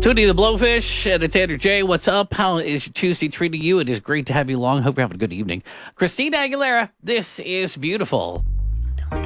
Tootie the Blowfish and it's Andrew J. What's up? How is your Tuesday treating you? It is great to have you along. Hope you're having a good evening. Christina Aguilera, this is beautiful.